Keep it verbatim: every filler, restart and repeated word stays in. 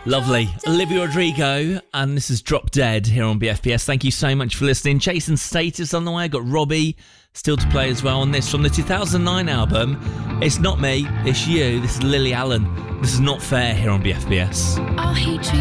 Lovely. Olivia Rodrigo, and this is Drop Dead here on B F B S. Thank you so much for listening. Chasing Status on the way. I got Robbie still to play as well on this from the two thousand nine album. It's not me, it's you. This is Lily Allen. This is Not Fair here on B F B S. I'll hate you.